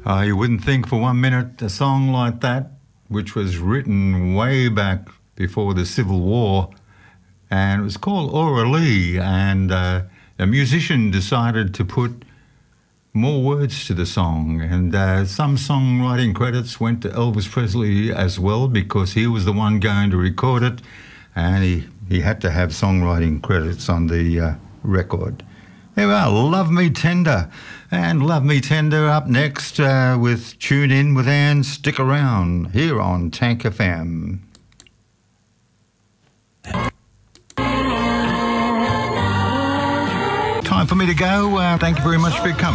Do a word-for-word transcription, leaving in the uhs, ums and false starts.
Uh, you wouldn't think for one minute a song like that, which was written way back before the Civil War, and it was called Aura Lee, and uh, a musician decided to put more words to the song, and uh, some songwriting credits went to Elvis Presley as well, because he was the one going to record it, and he, he had to have songwriting credits on the uh, record. There we are, Love Me Tender. And Love Me Tender up next uh, with Tune In with Anne. Stick around here on Tank F M. Time for me to go. Uh, thank you very much for your company.